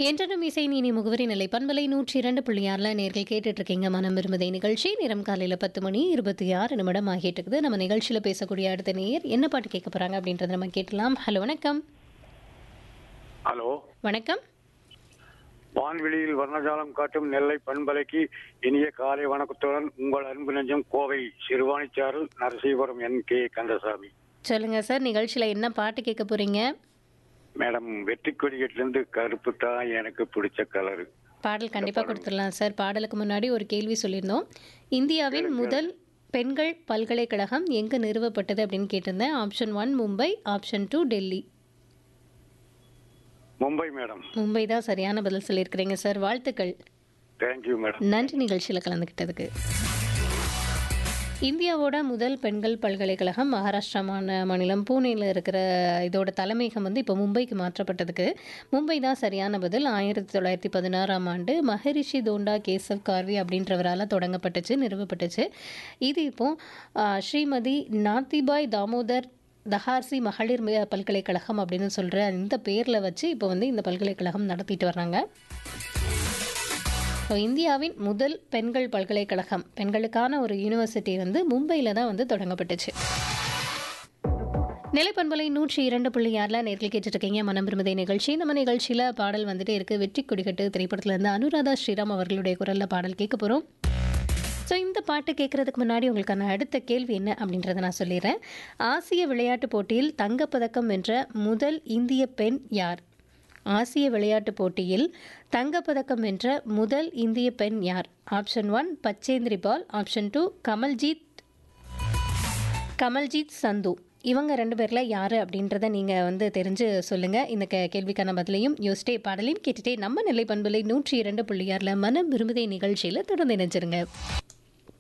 என்றனும் இசை நீனி முகவரி நிலை பண்பலை 102.6 நேர்கள் கேட்டுட்டு இருக்கீங்க. மனம் விரும்புதை நிகழ்ச்சி. நேரம் காலையில் 10:26 ஆகிட்டு இருக்குது. நம்ம நிகழ்ச்சியில் பேசக்கூடிய அடுத்த நேயர் என்ன பாட்டு கேட்க போறாங்க அப்படின்றத நம்ம கேட்கலாம். ஹலோ, வணக்கம். ஹலோ, வணக்கம். வான்வெளியில் வர்ணஜாலம் காட்டும் நெல்லை பண்பலைக்கு இனிய காலை வணக்கத்துடன் உங்கள் அன்பு நெஞ்சம் கோவை சிறுவாணிச்சாரல் நரசீபுரம் N.K. கந்தசாமி. சொல்லுங்க சார், நிகழ்ச்சியில் என்ன பாட்டு கேட்க போறீங்க? மேடம், வெற்றி கொடியிலிருந்து கருப்பு தான் எனக்கு பிடிச்ச கலரு. பாடல் கண்டிப்பாக கொடுத்துடலாம் சார். பாடலுக்கு முன்னாடி ஒரு கேள்வி சொல்லியிருந்தோம். இந்தியாவின் முதல் பெண்கள் பல்கலைக்கழகம் எங்கே நிறுவப்பட்டது அப்படின்னு கேட்டிருந்தேன். Option 1 Mumbai, option 2 Delhi. Mumbai madam. Mumbai தான் சரியான பதில் சொல்லியிருக்கிறீங்க சார். வாழ்த்துக்கள். Thank you madam. நன்றி நிகழ்ச்சியில் கலந்துக்கிட்டதுக்கு. இந்தியாவோட முதல் பெண்கள் பல்கலைக்கழகம் மகாராஷ்டிரா மாநிலம் பூனேயில் இருக்கிற இதோட தலைமையகம் இப்போ மும்பைக்கு மாற்றப்பட்டதுக்கு மும்பை தான் சரியான பதில். 1916 மகரிஷி தோண்டா கேசவ் கார்வி அப்படின்றவரால் நிறுவப்பட்டுச்சு. இது ஸ்ரீமதி நாத்திபாய் தாமோதர் தஹார்சி மகளிர் பல்கலைக்கழகம் அப்படின்னு சொல்கிற இந்த பேரில் வச்சு இந்த பல்கலைக்கழகம் நடத்திட்டு வர்றாங்க. இந்தியாவின் முதல் பெண்கள் பல்கலைக்கழகம், பெண்களுக்கான ஒரு யூனிவர்சிட்டி மும்பையில் தான் தொடங்கப்பட்டுச்சு. நிலைப்பண்பலை 102.6 நேர்கள் கேட்டுருக்கீங்க மனம் விரும்புதை நிகழ்ச்சி. நம்ம நிகழ்ச்சியில் பாடல் வந்துட்டே இருக்குது. வெற்றி கொடிகட்டு திரைப்படத்துலேருந்து அனுராதா ஸ்ரீராம் அவர்களுடைய குரலில் பாடல் கேட்க போகிறோம். ஸோ இந்த பாட்டு கேட்குறதுக்கு முன்னாடி உங்களுக்கான அடுத்த கேள்வி என்ன அப்படின்றத நான் சொல்லிடுறேன். ஆசிய விளையாட்டுப் போட்டியில் தங்கப்பதக்கம் வென்ற முதல் இந்திய பெண் யார்? ஆசிய விளையாட்டுப் போட்டியில் தங்கப்பதக்கம் வென்ற முதல் இந்திய பெண் யார்? ஆப்ஷன் 1 பச்சேந்திரி பால், ஆப்ஷன் 2 கமல்ஜீத் சந்து. இவங்க 2 பேரில் யார் அப்படின்றத நீங்கள் தெரிஞ்சு சொல்லுங்கள். இந்த கேள்விக்கான பதிலையும் யோசிட்டே பாடலையும் கேட்டுகிட்டே நம்ம நிலை பண்பலை 102.6 மனம் விரும்புதை நிகழ்ச்சியில் தொடர்ந்து இணைஞ்சிருங்க.